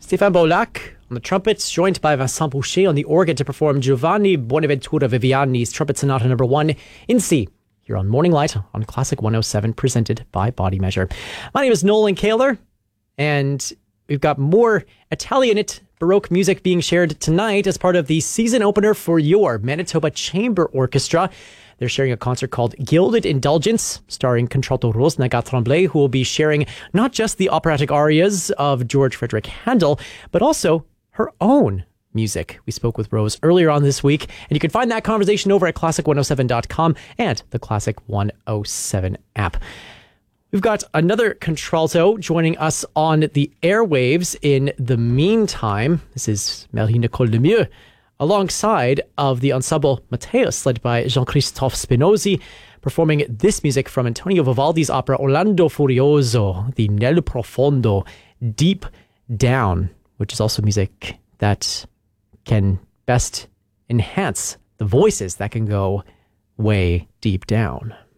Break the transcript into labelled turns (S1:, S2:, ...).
S1: Stéphane Boulac on the trumpets, joined by Vincent Boucher on the organ to perform Giovanni Bonaventura Viviani's Trumpet Sonata No. 1 in C. Here on Morning Light on Classic 107, presented by Body Measure. My name is Nolan Kaler, and we've got more Italian Baroque music being shared tonight as part of the season opener for your Manitoba Chamber Orchestra. They're sharing a concert called Gilded Indulgence, starring Contralto Rose Nagat-Tremblay, who will be sharing not just the operatic arias of George Frederick Handel, but also her own music. We spoke with Rose earlier on this week, and you can find that conversation over at classic107.com and the Classic 107 app. We've got another contralto joining us on the airwaves in the meantime. This is Marie-Nicole Lemieux, alongside of the ensemble Matthäus, led by Jean-Christophe Spinozzi, performing this music from Antonio Vivaldi's opera Orlando Furioso, the Nel Profondo, Deep Down, which is also music that can best enhance the voices that can go way deep down.